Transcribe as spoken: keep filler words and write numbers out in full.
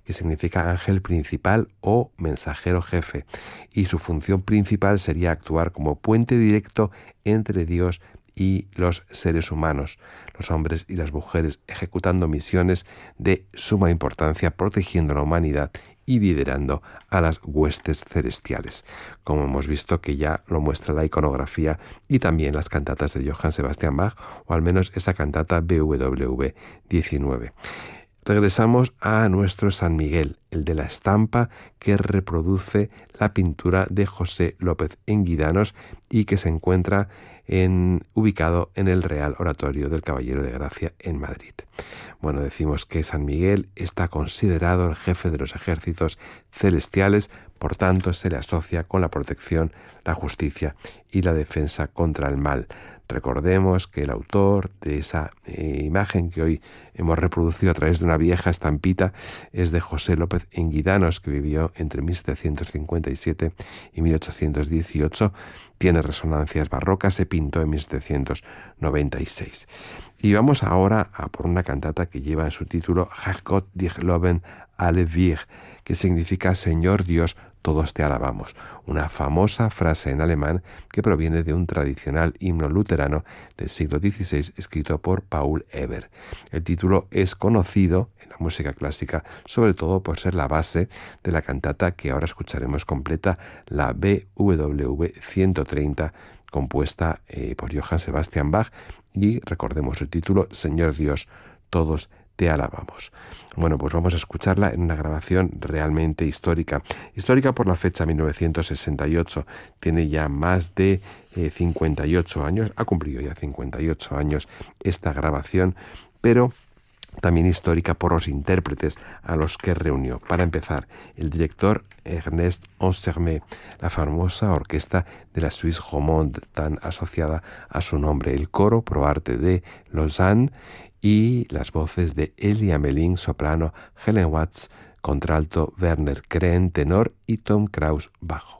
que significa ángel principal o mensajero jefe, y su función principal sería actuar como puente directo entre Dios y los seres humanos, los hombres y las mujeres, ejecutando misiones de suma importancia, protegiendo a la humanidad y liderando a las huestes celestiales, como hemos visto que ya lo muestra la iconografía y también las cantatas de Johann Sebastian Bach, o al menos esa cantata B W V diecinueve. Regresamos a nuestro San Miguel, el de la estampa que reproduce la pintura de José López Enguidanos y que se encuentra en, ubicado en el Real Oratorio del Caballero de Gracia en Madrid. Bueno, decimos que San Miguel está considerado el jefe de los ejércitos celestiales, por tanto se le asocia con la protección, la justicia y la defensa contra el mal. Recordemos que el autor de esa eh, imagen que hoy hemos reproducido a través de una vieja estampita es de José López Enguidanos, que vivió entre mil setecientos cincuenta y siete y mil ochocientos dieciocho. Tiene resonancias barrocas, se pintó en mil setecientos noventa y seis. Y vamos ahora a por una cantata que lleva en su título Herrgott dich loben alle wir, que significa Señor Dios, todos te alabamos, una famosa frase en alemán que proviene de un tradicional himno luterano del siglo dieciséis escrito por Paul Eber. El título es conocido en la música clásica sobre todo por ser la base de la cantata que ahora escucharemos completa, la B W V ciento treinta, compuesta eh, por Johann Sebastian Bach, y recordemos su título, Señor Dios, todos te alabamos. Bueno, pues vamos a escucharla en una grabación realmente histórica. Histórica por la fecha mil novecientos sesenta y ocho. Tiene ya más de eh, cincuenta y ocho años, ha cumplido ya cincuenta y ocho años esta grabación, pero también histórica por los intérpretes a los que reunió. Para empezar, el director Ernest Ansermet, la famosa orquesta de la Suisse Romande, tan asociada a su nombre, el coro pro arte de Lausanne y las voces de Elie Hamelin, soprano, Helen Watts, contralto, Werner Kren, tenor y Tom Kraus, bajo.